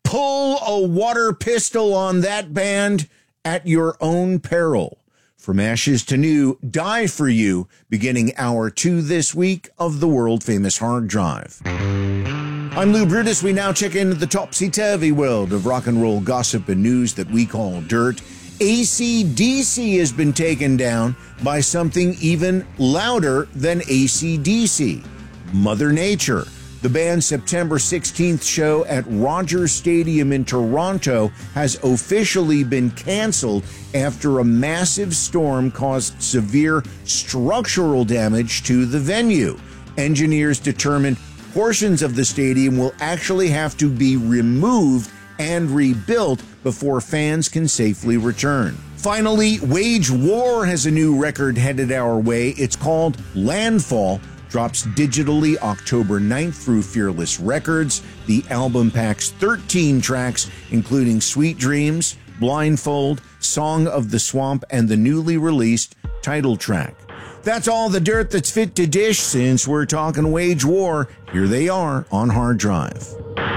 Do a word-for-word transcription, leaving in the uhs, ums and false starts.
Pull a water pistol on that band at your own peril. From ashes to new, Die For You, beginning hour two this week of the world-famous Hard Drive. I'm Lou Brutus. We now check into the topsy-turvy world of rock and roll gossip and news that we call dirt. A C D C has been taken down by something even louder than A C D C, Mother Nature. The band's September sixteenth show at Rogers Stadium in Toronto has officially been canceled after a massive storm caused severe structural damage to the venue. Engineers determined portions of the stadium will actually have to be removed and rebuilt before fans can safely return. Finally, Wage War has a new record headed our way. It's called Landfall. Drops digitally October ninth through Fearless Records. The album packs thirteen tracks, including Sweet Dreams, Blindfold, Song of the Swamp, and the newly released title track. That's all the dirt that's fit to dish. Since we're talking Wage War, here they are on Hard Drive.